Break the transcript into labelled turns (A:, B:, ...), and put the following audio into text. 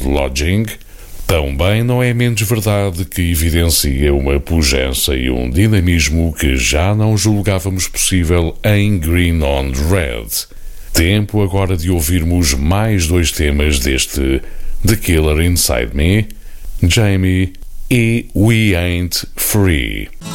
A: Lodging, também não é menos verdade que evidencia uma pujança e um dinamismo que já não julgávamos possível em Green on Red. Tempo agora de ouvirmos mais 2 temas deste The Killer Inside Me, Jamie e We Ain't Free.